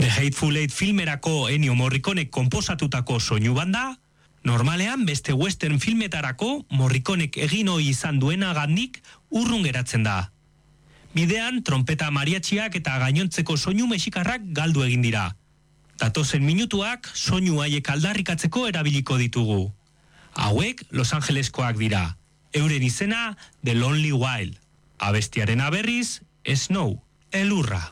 The Hateful Eight filmerako Ennio Morriconek konposatutako soinu banda, normalean beste western filmetarako Morriconek egin ohi izan duenagandik urrun geratzen da. Bidean, trompeta mariatxiak eta gainontzeko soinu mexikarrak galdu egin dira. Datozen minutuak soinu haiek aldarrikatzeko erabiliko ditugu. Hauek Los Angeleskoak dira. Euren izena The Lonely Wild. Abestiaren berriz, Snow, elurra.